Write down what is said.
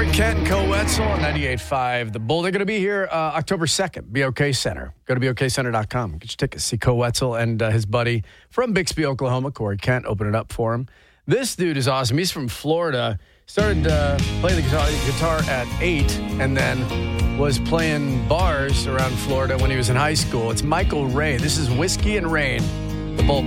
Corey Kent and Cole Wetzel on 98.5 The Bull. They're going to be here October 2nd, BOK Center. Go to BOKCenter.com. Get your tickets. See Cole Wetzel and his buddy from Bixby, Oklahoma, Corey Kent. Open it up for him. This dude is awesome. He's from Florida. Started playing the guitar at 8 and then was playing bars around Florida when he was in high school. It's Michael Ray. This is Whiskey and Rain. The Bull.